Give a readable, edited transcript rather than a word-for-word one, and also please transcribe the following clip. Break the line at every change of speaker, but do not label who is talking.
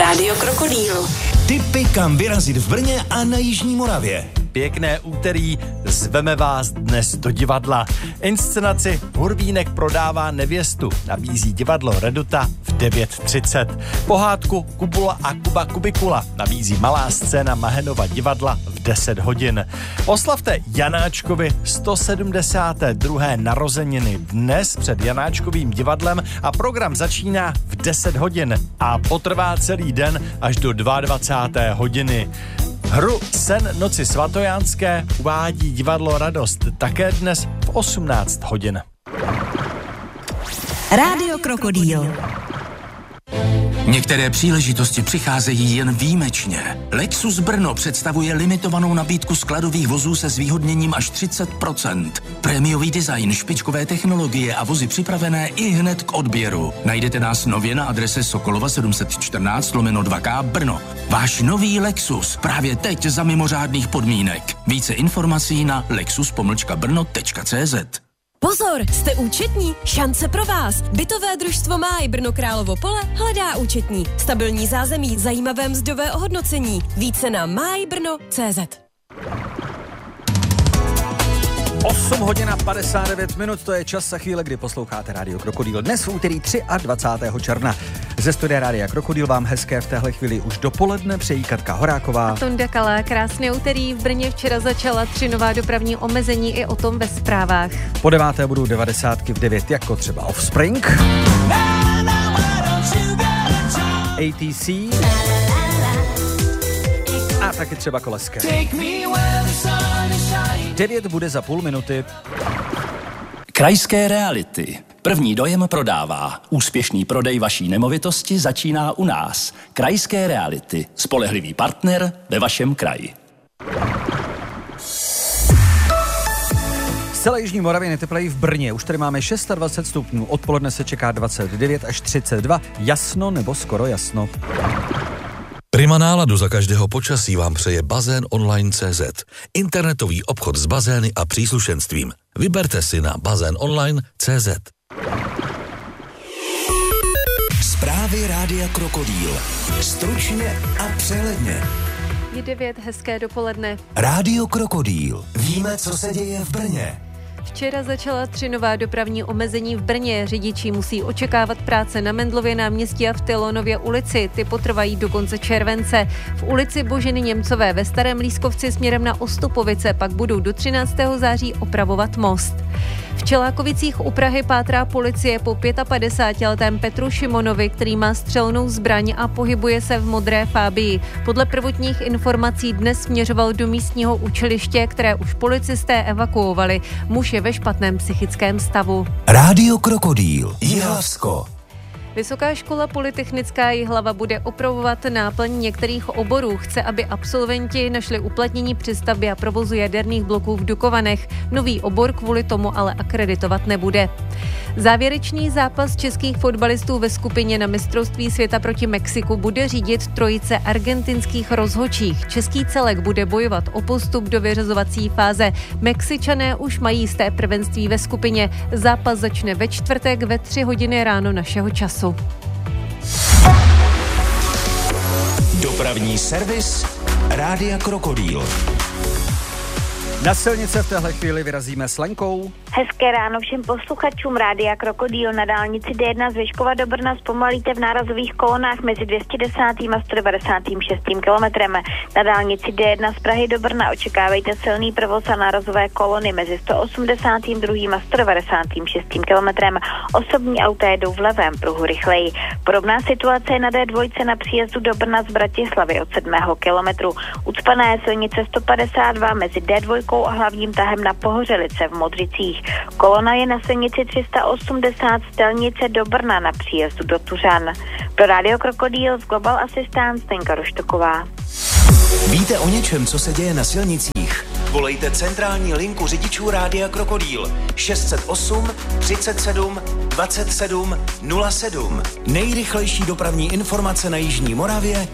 Rádio Krokodýl.
Tipy, kam vyrazit v Brně a na Jižní Moravě.
Pěkné úterý, zveme vás dnes do divadla. Inscenaci Hurvínek prodává nevěstu nabízí divadlo Reduta v 9:30. Pohádku Kubula a Kuba Kubikula nabízí Malá scéna Mahenova divadla v 10 hodin. Oslavte Janáčkovi 172. narozeniny dnes před Janáčkovým divadlem a program začíná v 10 hodin a potrvá celý den až do 22. hodiny. Hru Sen noci svatojánské uvádí divadlo Radost také dnes v 18 hodin.
Rádio Krokodýl.
Některé příležitosti přicházejí jen výjimečně. Lexus Brno představuje limitovanou nabídku skladových vozů se zvýhodněním až 30%. Prémiový design, špičkové technologie a vozy připravené i hned k odběru. Najdete nás nově na adrese Sokolova 714/2K Brno. Váš nový Lexus právě teď za mimořádných podmínek. Více informací na lexus-brno.cz.
Pozor, jste účetní? Šance pro vás. Bytové družstvo Máj Brno Královo Pole hledá účetní. Stabilní zázemí, zajímavé mzdové ohodnocení. Více na májbrno.cz.
8 hodin a 59 minut, to je čas a chvíle, kdy posloucháte Rádio Krokodýl. Dnes v úterý 23. června. Ze studia Rádia Krokodýl vám hezké v téhle chvíli už dopoledne přejí Katka Horáková.
Tonda Kalá, krásné úterý. V Brně včera začala 3 nová dopravní omezení, i o tom ve zprávách.
Po 9. budou 90 v 9, jako třeba Offspring, ATC a taky třeba Koleské. 9 bude za půl minuty.
Krajské reality. První dojem prodává. Úspěšný prodej vaší nemovitosti začíná u nás. Krajské reality. Spolehlivý partner ve vašem kraji.
Z celé Jižní Moravy neteplejí v Brně. Už tady máme 26 stupňů. Odpoledne se čeká 29 až 32. Jasno nebo skoro jasno.
Prima náladu za každého počasí vám přeje Bazén Online.cz. Internetový obchod s bazény a příslušenstvím. Vyberte si na bazénonline.cz.
Zprávy Rádia Krokodýl. Stručně a přehledně.
Je 9, hezké dopoledne.
Rádio Krokodýl. Víme, co se děje v Brně.
Včera začala 3 nová dopravní omezení v Brně. Řidiči musí očekávat práce na Mendlově náměstí a v Tylonově ulici. Ty potrvají do konce července. V ulici Boženy Němcové ve Starém Lískovci směrem na Ostupovice pak budou do 13. září opravovat most. V Čelákovicích u Prahy pátrá policie po 55letém Petru Šimonovi, který má střelnou zbraň a pohybuje se v modré Fabii. Podle prvotních informací dnes směřoval do místního učiliště, které už policisté evakuovali. Muž je ve špatném psychickém stavu.
Rádio Krokodýl. Jihlavsko.
Vysoká škola Polytechnická Jihlava bude opravovat náplň některých oborů. Chce, aby absolventi našli uplatnění při stavbě a provozu jaderných bloků v Dukovanech. Nový obor kvůli tomu ale akreditovat nebude. Závěrečný zápas českých fotbalistů ve skupině na mistrovství světa proti Mexiku bude řídit trojice argentinských rozhodčích. Český celek bude bojovat o postup do vyřazovací fáze. Mexičané už mají jisté prvenství ve skupině. Zápas začne ve čtvrtek ve 3 hodiny ráno našeho času.
Dopravní servis Rádia Krokodýl.
Na silnice v téhle chvíli vyrazíme s Lenkou.
Hezké ráno všem posluchačům Rádia Krokodýl. Na dálnici D1 z Vyškova do Brna zpomalíte v nárazových kolonách mezi 210. a 196. kilometrem. Na dálnici D1 z Prahy do Brna očekávejte silný provoz a nárazové kolony mezi 182. a 196. kilometrem. Osobní auta jedou v levém pruhu rychleji. Podobná situace je na D2 na příjezdu do Brna z Bratislavy od 7. kilometru. Ucpaná je silnice 152 mezi D2 a hlavním tahem na Pohořelice v Modřicích. Kolona je na silnici 380 z Telnice do Brna na příjezdu do Tuřan. Pro Rádio Krokodýl z Global Assistance Zdenka Roštoková.
Víte o něčem, co se děje na silnicích? Volejte centrální linku řidičů Rádia Krokodýl 608 37 27 07. Nejrychlejší dopravní informace na Jižní Moravě